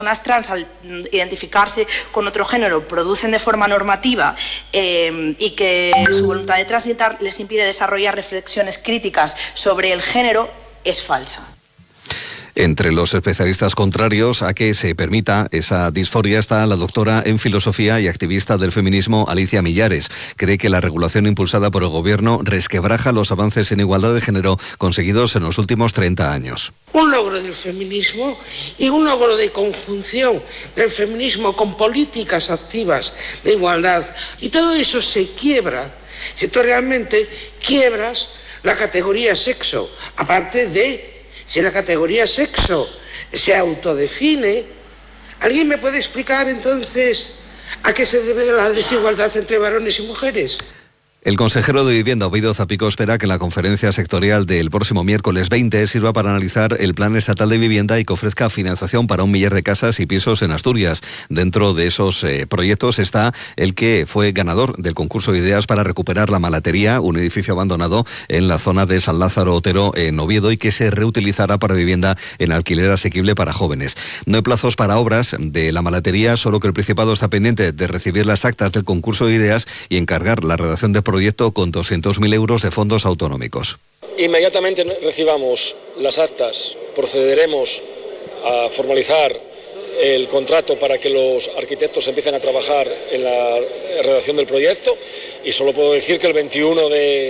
personas trans, al identificarse con otro género, producen de forma normativa y que su voluntad de transitar les impide desarrollar reflexiones críticas sobre el género, es falsa. Entre los especialistas contrarios a que se permita esa disforia está la doctora en filosofía y activista del feminismo Alicia Millares. Cree que la regulación impulsada por el gobierno resquebraja los avances en igualdad de género conseguidos en los últimos 30 años. Un logro del feminismo y un logro de conjunción del feminismo con políticas activas de igualdad. Y todo eso se quiebra si tú realmente quiebras la categoría sexo, aparte de si la categoría sexo se autodefine. ¿Alguien me puede explicar entonces a qué se debe la desigualdad entre varones y mujeres? El consejero de Vivienda, Ovidio Zapico, espera que la conferencia sectorial del próximo miércoles 20 sirva para analizar el Plan Estatal de Vivienda y que ofrezca financiación para 1 millar de casas y pisos en Asturias. Dentro de esos proyectos está el que fue ganador del concurso de ideas para recuperar La Malatería, un edificio abandonado en la zona de San Lázaro Otero, en Oviedo, y que se reutilizará para vivienda en alquiler asequible para jóvenes. No hay plazos para obras de La Malatería, solo que el Principado está pendiente de recibir las actas del concurso de ideas y encargar la redacción de proyecto con 200.000 euros de fondos autonómicos. Inmediatamente recibamos las actas, procederemos a formalizar el contrato para que los arquitectos empiecen a trabajar en la redacción del proyecto, y solo puedo decir que el 21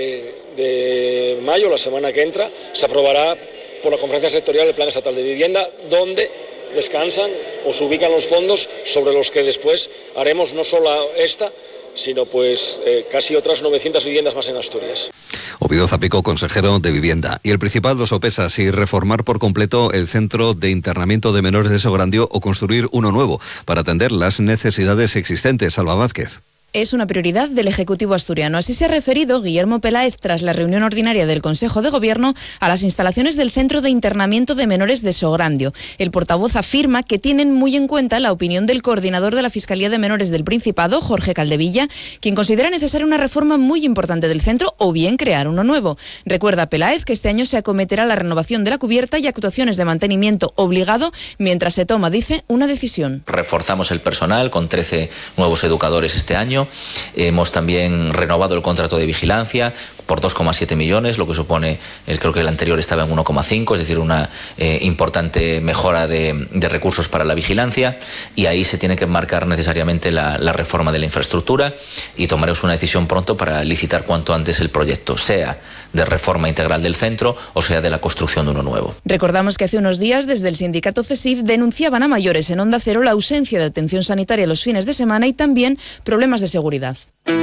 de mayo, la semana que entra, se aprobará por la conferencia sectorial el Plan Estatal de Vivienda, donde descansan o se ubican los fondos sobre los que después haremos no solo esta, sino casi otras 900 viviendas más en Asturias. Ovidio Zapico, consejero de Vivienda. Y el Principado sopesa si reformar por completo el centro de internamiento de menores de Sograndio o construir uno nuevo para atender las necesidades existentes. Alba Vázquez. Es una prioridad del Ejecutivo asturiano. Así se ha referido Guillermo Peláez tras la reunión ordinaria del Consejo de Gobierno a las instalaciones del Centro de Internamiento de Menores de Sograndio. El portavoz afirma que tienen muy en cuenta la opinión del coordinador de la Fiscalía de Menores del Principado, Jorge Caldevilla, quien considera necesaria una reforma muy importante del centro o bien crear uno nuevo. Recuerda Peláez que este año se acometerá la renovación de la cubierta y actuaciones de mantenimiento obligado mientras se toma, dice, una decisión. Reforzamos el personal con 13 nuevos educadores este año. Hemos también renovado el contrato de vigilancia por 2,7 millones, lo que supone, creo que el anterior estaba en 1,5, es decir, una importante mejora de recursos para la vigilancia, y ahí se tiene que enmarcar necesariamente la reforma de la infraestructura, y tomaremos una decisión pronto para licitar cuanto antes el proyecto, sea de reforma integral del centro o sea de la construcción de uno nuevo. Recordamos que hace unos días desde el sindicato CESIF denunciaban a mayores en Onda Cero la ausencia de atención sanitaria los fines de semana y también problemas de seguridad.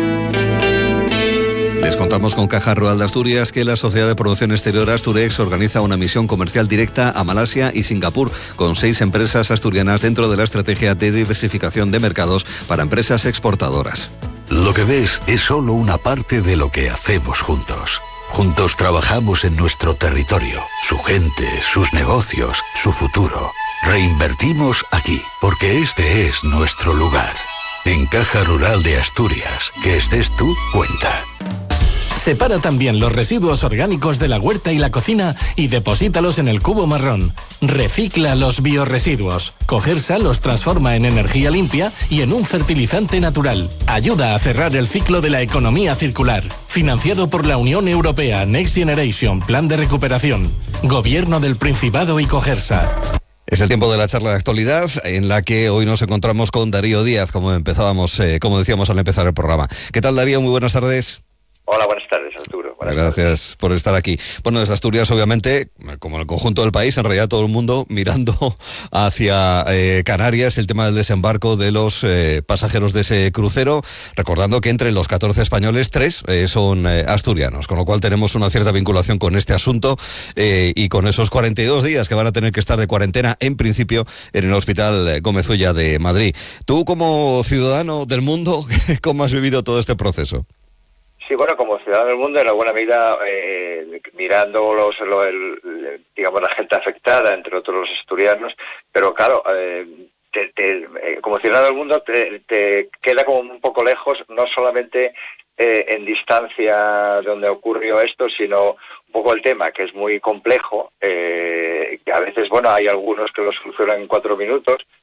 Les contamos con Caja Rural de Asturias que la Sociedad de Promoción Exterior Asturex organiza una misión comercial directa a Malasia y Singapur con 6 empresas asturianas dentro de la estrategia de diversificación de mercados para empresas exportadoras. Lo que ves es solo una parte de lo que hacemos juntos. Juntos trabajamos en nuestro territorio, su gente, sus negocios, su futuro. Reinvertimos aquí, porque este es nuestro lugar. En Caja Rural de Asturias, que estés tú, cuenta. Separa también los residuos orgánicos de la huerta y la cocina y deposítalos en el cubo marrón. Recicla los biorresiduos. Cogersa los transforma en energía limpia y en un fertilizante natural. Ayuda a cerrar el ciclo de la economía circular. Financiado por la Unión Europea Next Generation Plan de Recuperación. Gobierno del Principado y Cogersa. Es el tiempo de la charla de actualidad en la que hoy nos encontramos con Darío Díaz, como decíamos al empezar el programa. ¿Qué tal, Darío? Muy buenas tardes. Hola, buenas tardes, Arturo. Gracias por estar aquí. Bueno, desde Asturias, obviamente, como en el conjunto del país, en realidad todo el mundo mirando hacia Canarias, el tema del desembarco de los pasajeros de ese crucero, recordando que entre los 14 españoles, 3 son asturianos, con lo cual tenemos una cierta vinculación con este asunto y con esos 42 días que van a tener que estar de cuarentena, en principio, en el Hospital Gómez Ulla de Madrid. Tú, como ciudadano del mundo, ¿cómo has vivido todo este proceso? Sí, bueno, como ciudadano del mundo, en alguna medida, mirando digamos, la gente afectada, entre otros los asturianos, pero claro, como ciudadano del mundo te queda como un poco lejos, no solamente en distancia de donde ocurrió esto, sino un poco el tema, que es muy complejo, que a veces, bueno, hay algunos que lo solucionan en 4 minutos,